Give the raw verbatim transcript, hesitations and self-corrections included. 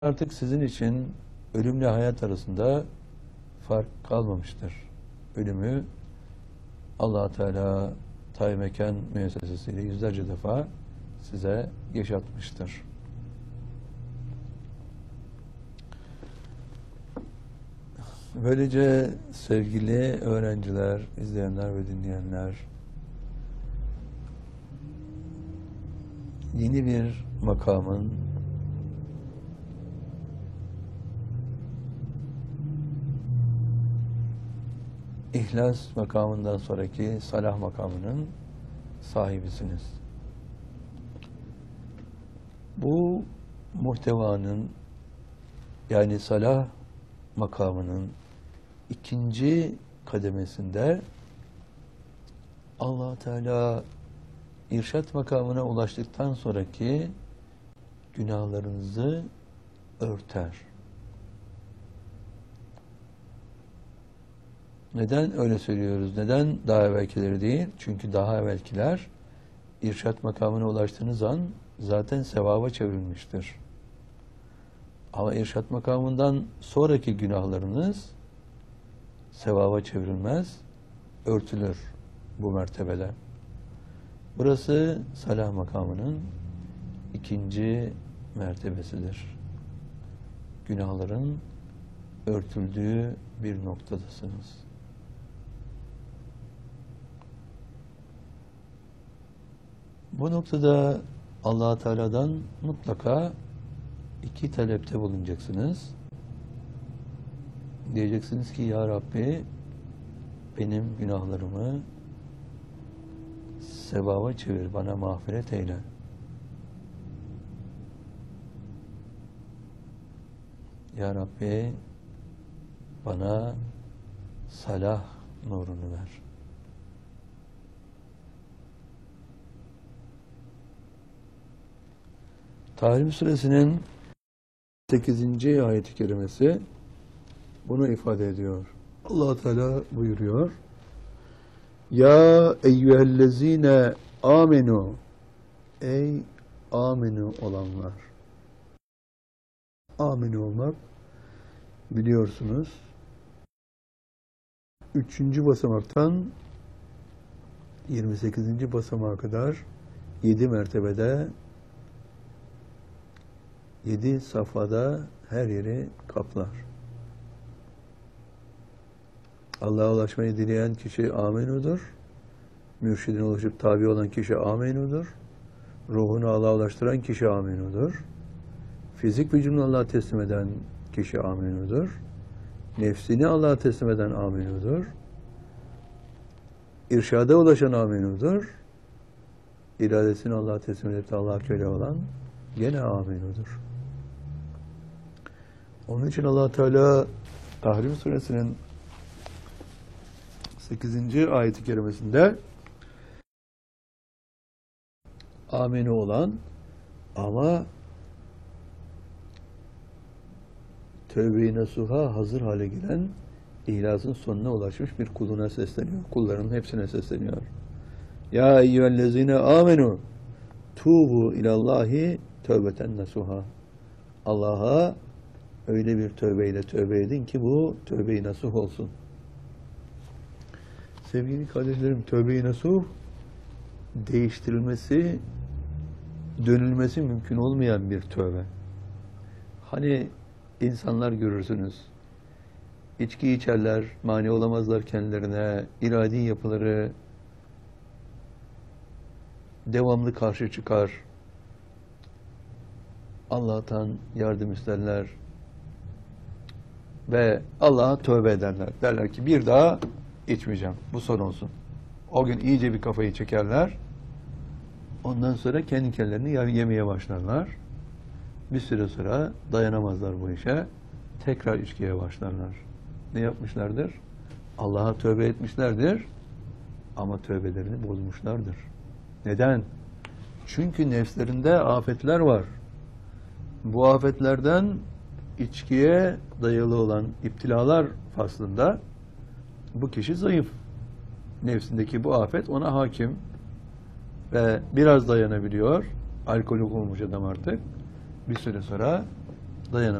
Artık sizin için ölümle hayat arasında fark kalmamıştır. Ölümü Allah Teala Tay Mekan müessesesiyle yüzlerce defa size yaşatmıştır. Böylece sevgili öğrenciler, izleyenler ve dinleyenler, yeni bir makamın İhlas makamından sonraki salah makamının sahibisiniz. Bu muhtevanın, yani salah makamının ikinci kademesinde Allah Teala irşat makamına ulaştıktan sonraki günahlarınızı örter. Neden öyle söylüyoruz? Neden daha evvelkileri değil? Çünkü daha evvelkiler irşat makamına ulaştığınız an zaten sevaba çevrilmiştir. Ama irşat makamından sonraki günahlarınız sevaba çevrilmez, örtülür bu mertebede. Burası salah makamının ikinci mertebesidir. Günahların örtüldüğü bir noktadasınız. Bu noktada Allah Teala'dan mutlaka iki talepte bulunacaksınız. Diyeceksiniz ki ya Rabbi, benim günahlarımı sevaba çevir, bana mağfiret eyle. Ya Rabbi, bana salah nurunu ver. Tahrim Suresinin sekizinci ayet-i kerimesi bunu ifade ediyor. Allah Teala buyuruyor: Ya eyyühellezine amenu, ey amenu olanlar. Amenu olmak, biliyorsunuz, üçüncü basamaktan yirmi sekizinci basamağa kadar yedi mertebede, yedi safhada her yeri kaplar. Allah'a ulaşmayı dileyen kişi amenudur. Mürşidine ulaşıp tabi olan kişi amenudur. Ruhunu Allah'a ulaştıran kişi amenudur. Fizik vücudunu Allah'a teslim eden kişi amenudur. Nefsini Allah'a teslim eden amenudur. İrşada ulaşan amenudur. İradesini Allah'a teslim edip Allah'a köle olan gene amenudur. Onun için Allah Teala Tahrim Suresinin sekizinci ayet-i kerimesinde amenu olan ama tövbe-i nasuha hazır hale gelen, ihlasın sonuna ulaşmış bir kuluna sesleniyor. Kulların hepsine sesleniyor. Ya eyyühellezine amenu tuğbu ilallahi tövbeten nasuha. Allah'a öyle bir tövbeyle tövbe edin ki bu tövbe-i nasuh olsun. Sevgili kardeşlerim, tövbe-i nasuh değiştirilmesi, dönülmesi mümkün olmayan bir tövbe. Hani insanlar görürsünüz, içki içerler, mani olamazlar kendilerine, iradi yapıları devamlı karşı çıkar, Allah'tan yardım isterler ve Allah'a tövbe ederler. Derler ki bir daha içmeyeceğim, bu son olsun. O gün iyice bir kafayı çekerler, ondan sonra kendi kendilerini yemeye başlarlar. Bir süre sonra dayanamazlar bu işe, tekrar içkiye başlarlar. Ne yapmışlardır? Allah'a tövbe etmişlerdir ama tövbelerini bozmuşlardır. Neden? Çünkü nefslerinde afetler var. Bu afetlerden içkiye dayalı olan iptilalar faslında bu kişi zayıf. Nefsindeki bu afet ona hakim ve biraz dayanabiliyor. Alkolü olmuş adam artık. Bir süre sonra dayanamaz.